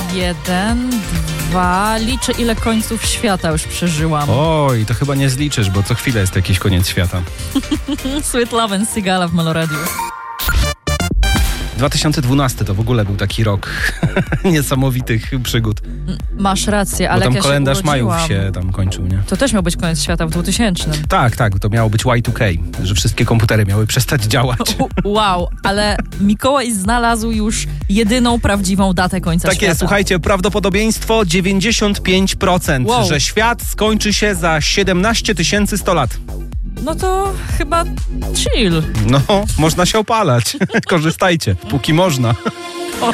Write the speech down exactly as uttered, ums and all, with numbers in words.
Jeden, dwa, liczę ile końców świata już przeżyłam. Oj, to chyba nie zliczysz, bo co chwilę jest jakiś koniec świata. Sweet Love and Sigala w Meloradiu. dwa tysiące dwunasty to w ogóle był taki rok niesamowitych przygód. Masz rację, ale bo tam jak ja kalendarz się majów urodziłam, się tam kończył, nie? to też miał być koniec świata w dwutysięcznym. Tak, tak, to miało być Y dwa K, że wszystkie komputery miały przestać działać. Wow, ale Mikołaj znalazł już jedyną prawdziwą datę końca Tak świata. jest, słuchajcie, prawdopodobieństwo dziewięćdziesiąt pięć procent, Wow. że świat skończy się za siedemnaście tysięcy sto lat. No to chyba chill. No, można się opalać. Korzystajcie, póki można.